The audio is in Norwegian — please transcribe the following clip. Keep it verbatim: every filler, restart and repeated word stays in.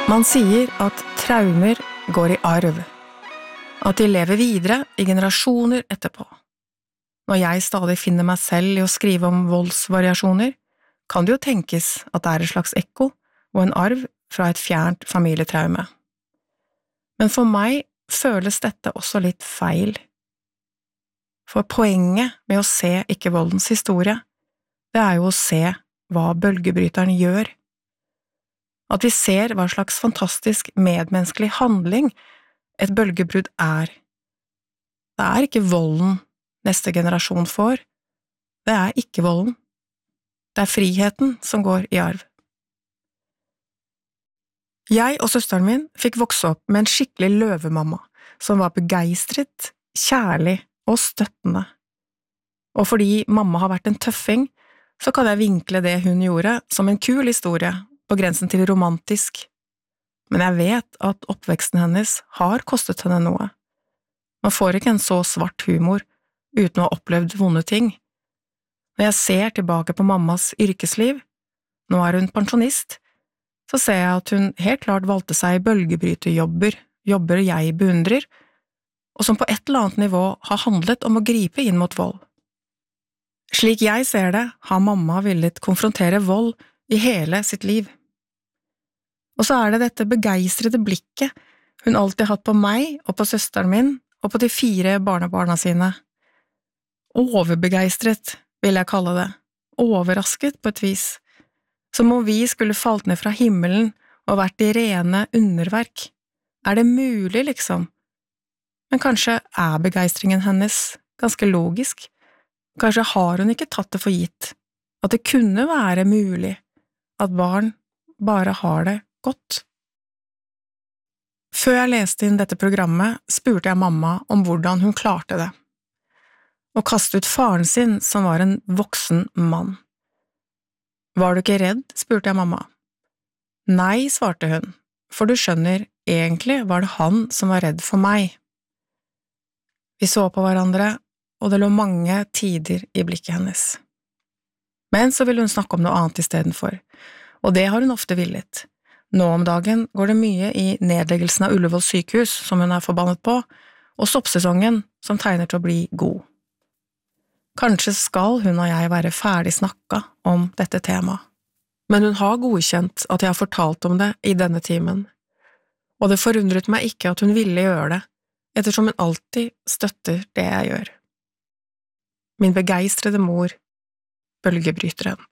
Man sier at traumer går i arv, at de lever videre i generasjoner etterpå. Når jeg stadig finner meg selv i å skrive om voldsvariasjoner, kan det jo tenkes at det er et slags ekko og en arv fra et fjernt familietraume. Men for meg føles dette også litt feil. For poenget med å se ikke voldens historie, det er jo å se hva bølgebryteren gjør. At vi ser hva slags fantastisk medmenneskelig handling et bølgebrudd er. Det er ikke volden neste generasjon får, det er ikke volden. Det er friheten som går i arv. Jeg og søsteren min fikk vokse opp med en skikkelig løvemamma, som var begeistret, kjærlig og støttende. Og fordi mamma har vært en tøffing, så kan jeg vinkle det hun gjorde som en kul historie, på grensen til romantisk. Men jeg vet at oppveksten hennes har kostet henne noe. Man får ikke en så svart humor uten å ha opplevd vonde ting. Når jeg ser tilbake på mammas yrkesliv, nå er hun pensjonist, så ser jeg at hun helt klart valgte seg bølgebryterjobber, jobber jeg beundrer, og som på et eller annet nivå har handlet om å gripe inn mot vold. Slik jeg ser det, har mamma villet konfrontere vold i hele sitt liv. Og så er det dette begeistrede blikket hun alltid hatt på meg og på søsteren min og på de fire barnebarna sine. Overbegeistret, vil jeg kalle det. Overrasket på et vis. Som om vi skulle falt ned fra himmelen og vært i rene underverk. Er det mulig, liksom? Men kanskje er begeistringen hennes ganske logisk? Kanskje har hun ikke tatt det for gitt? At det kunne være mulig at barn bare har det godt. Før jeg leste inn dette programmet, spurte jeg mamma om hvordan hun klarte det. Å kaste ut faren sin, som var en voksen mann. Var du ikke redd? Spurte jeg mamma. Nei, svarte hun, for du skjønner, egentlig var det han som var redd for meg. Vi så på hverandre, og det lå mange tider i blikket hennes. Men så ville hun snakke om noe annet i stedet for, og det har hun ofte villet. Nå om dagen går det mye i nedleggelsen av Ullevål sykehus, som hun er forbannet på, og soppsesongen, som tegner til å bli god. Kanskje skal hun og jeg være ferdig snakka om dette temaet, men hun har godkjent at jeg har fortalt om det i denne timen, og det forundret meg ikke at hun ville gjøre det, ettersom hun alltid støtter det jeg gjør. Min begeistrede mor, bølgebryteren.